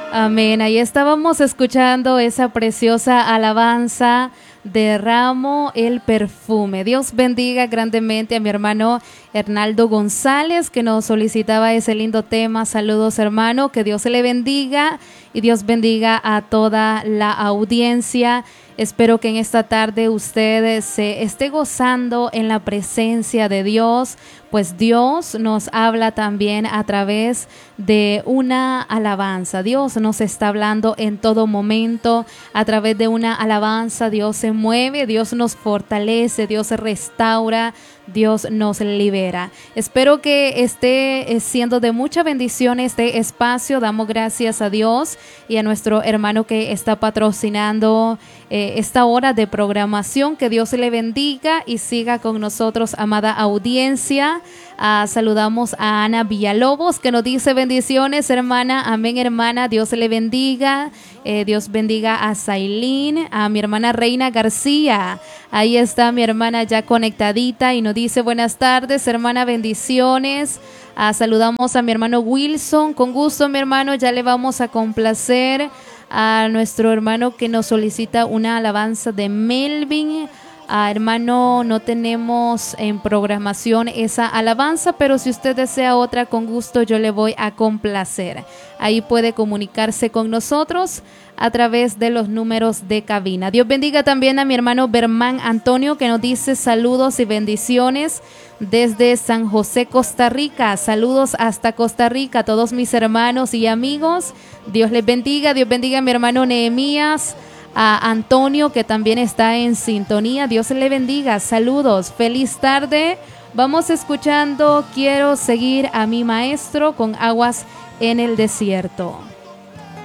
Amén. Ahí estábamos escuchando esa preciosa alabanza. Derramo el perfume. Dios bendiga grandemente a mi hermano Hernaldo González, que nos solicitaba ese lindo tema. Saludos, hermano, que Dios le bendiga y Dios bendiga a toda la audiencia. Espero que en esta tarde usted se esté gozando en la presencia de Dios, pues Dios nos habla también a través de una alabanza. Dios nos está hablando en todo momento a través de una alabanza. Dios se mueve, Dios nos fortalece, Dios restaura, Dios nos libera. Espero que esté siendo de mucha bendición este espacio. Damos gracias a Dios y a nuestro hermano que está patrocinando esta hora de programación. Que Dios le bendiga y siga con nosotros, amada audiencia. Saludamos a Ana Villalobos, que nos dice bendiciones, hermana. Amén, hermana. Dios le bendiga. Dios bendiga a Zailín, a mi hermana Reina García. Ahí está mi hermana ya conectadita y nos dice buenas tardes, hermana, bendiciones. Saludamos a mi hermano Wilson. Con gusto, mi hermano, ya le vamos a complacer a nuestro hermano que nos solicita una alabanza de Melvin. Hermano, no tenemos en programación esa alabanza, pero si usted desea otra, con gusto yo le voy a complacer. Ahí puede comunicarse con nosotros a través de los números de cabina. Dios bendiga también a mi hermano Bermán Antonio, que nos dice saludos y bendiciones desde San José, Costa Rica. Saludos hasta Costa Rica a todos mis hermanos y amigos. Dios les bendiga. Dios bendiga a mi hermano Nehemías, a Antonio, que también está en sintonía. Dios le bendiga. Saludos. Feliz tarde. Vamos escuchando Quiero seguir a mi maestro con Aguas en el desierto.